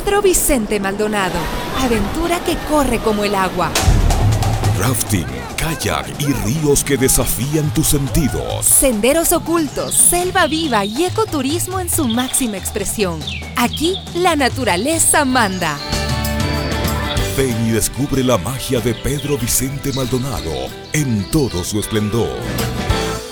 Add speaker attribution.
Speaker 1: Pedro Vicente Maldonado. Aventura que corre como el agua.
Speaker 2: Rafting, kayak y ríos que desafían tus sentidos.
Speaker 1: Senderos ocultos, selva viva y ecoturismo en su máxima expresión. Aquí, la naturaleza manda.
Speaker 2: Ven y descubre la magia de Pedro Vicente Maldonado en todo su esplendor.